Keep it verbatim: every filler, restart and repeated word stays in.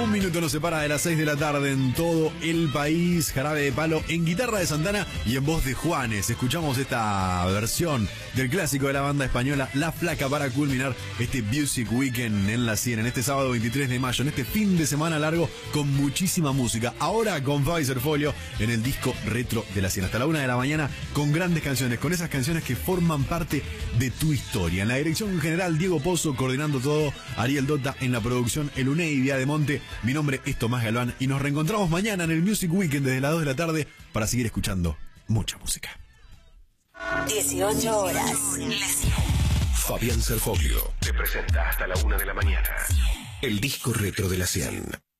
Un minuto nos separa de las seis de la tarde en todo el país. Jarabe de Palo en guitarra de Santana y en voz de Juanes. Escuchamos esta versión del clásico de la banda española La Flaca para culminar este Music Weekend en la cien, en este sábado veintitrés de mayo, en este fin de semana largo con muchísima música. Ahora con Pfizer Folio en el disco retro de la cien. Hasta la una de la mañana con grandes canciones, con esas canciones que forman parte de tu historia. En la dirección general, Diego Pozo, coordinando todo, Ariel Dota en la producción, El Unei Vía de Monte. Mi nombre es Tomás Galván y nos reencontramos mañana en el Music Weekend desde las dos de la tarde para seguir escuchando mucha música. dieciocho horas. Fabián Serfoglio te presenta hasta la una de la mañana el disco retro de la cien.